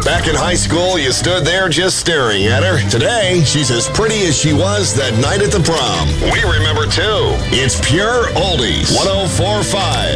Back in high school, you stood there just staring at her. Today, she's as pretty as she was that night at the prom. We remember too. It's Pure Oldies 104.5.